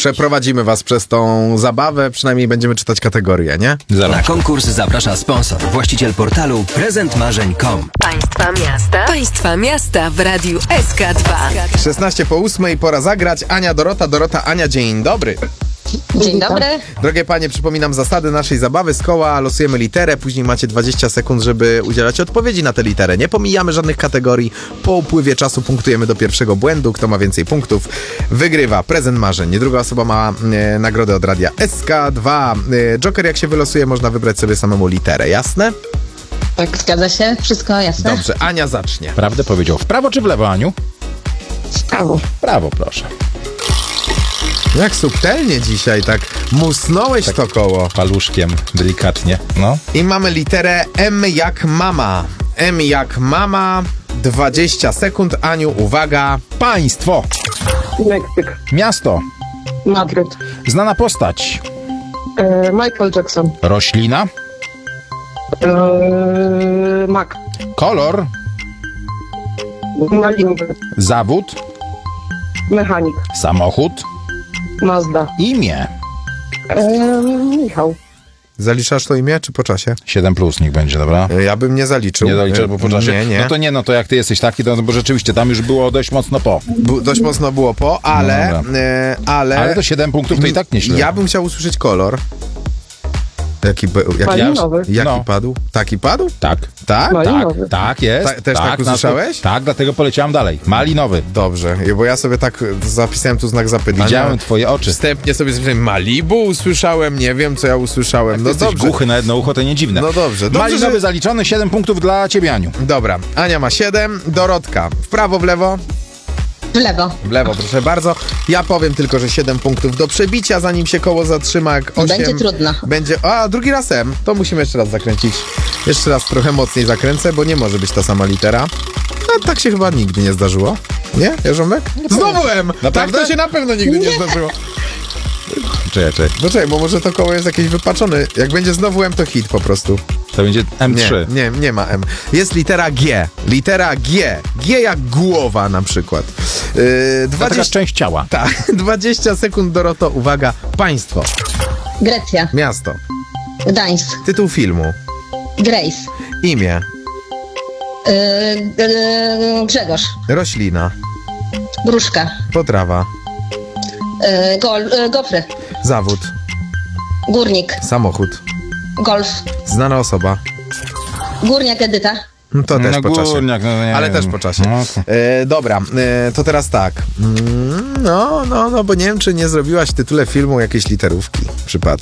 Przeprowadzimy was przez tą zabawę, przynajmniej będziemy czytać kategorie, nie? Na konkurs zaprasza sponsor, właściciel portalu prezentmarzeń.com. Państwa miasta w Radiu SK2. 16:08, pora zagrać. Ania, Dorota, Ania, dzień dobry. Dzień dobry. Drogie panie, przypominam zasady naszej zabawy. Z koła losujemy literę, później macie 20 sekund, żeby udzielać odpowiedzi na tę literę. Nie pomijamy żadnych kategorii. Po upływie czasu punktujemy do pierwszego błędu. Kto ma więcej punktów, wygrywa prezent marzeń. Druga osoba ma nagrodę od radia SK2. Joker, jak się wylosuje, można wybrać sobie samemu literę. Jasne? Tak, zgadza się. Wszystko jasne. Dobrze, Ania zacznie. Prawdę powiedział. W prawo czy w lewo, Aniu? W prawo. W prawo, proszę. Jak subtelnie dzisiaj, tak musnąłeś to koło. Paluszkiem, delikatnie. No. I mamy literę M jak mama. M jak mama. 20 sekund. Aniu, uwaga. Państwo. Meksyk. Miasto. Madryt. Znana postać. Michael Jackson. Roślina. Mak. Kolor. Malinowy. Zawód. Mechanik. Samochód. Mazda. Imię. Michał. Zaliczasz to imię, czy po czasie? 7+ niech będzie, dobra? Ja bym nie zaliczył. Nie zaliczę, bo po czasie. Nie. No to jak ty jesteś taki, to bo rzeczywiście tam już było dość mocno po. Dość mocno było po, ale... No ale to 7 punktów to i tak nieźle. Ja bym chciał usłyszeć kolor. Jaki Malinowy. padł? Taki padł? Tak. Tak? Malinowy. Tak jest. Też tak usłyszałeś? Tak, dlatego poleciałem dalej. Malinowy. Dobrze, bo ja sobie tak zapisałem tu znak zapytania. Widziałem twoje oczy. Wstępnie sobie zapisałem Malibu usłyszałem, nie wiem co ja usłyszałem. No jesteś głuchy na jedno ucho, to nie dziwne. No dobrze. Malinowy zaliczony, 7 punktów dla ciebie, Aniu. Dobra, Ania ma 7, Dorotka w prawo, w lewo? W lewo. W lewo, proszę bardzo. Ja powiem tylko, że 7 punktów do przebicia, zanim się koło zatrzyma. Jak 8 Będzie trudno. Drugi raz M. To musimy jeszcze raz zakręcić. Jeszcze raz trochę mocniej zakręcę, bo nie może być ta sama litera. No tak się chyba nigdy nie zdarzyło. Nie, Jarząbek? Znowu M! Tak to się na pewno nigdy nie zdarzyło. Czekaj. Poczekaj, bo może to koło jest jakieś wypaczone. Jak będzie znowu M, to hit po prostu. To będzie M3. Nie ma M. Jest litera G. Litera G. G jak głowa na przykład. 20... Taka część ciała. Tak, 20 sekund, Doroto. Uwaga, państwo. Grecja. Miasto. Gdańsk. Tytuł filmu. Grace. Imię. Grzegorz. Roślina. Gruszka. Potrawa. Gofry. Zawód. Górnik. Samochód. Golf. Znana osoba. Górniak Edyta. To też po czasie. Górniak, ale też po czasie. No. Dobra, to teraz tak. Bo nie wiem, czy nie zrobiłaś w tytule filmu jakiejś literówki przypadkiem.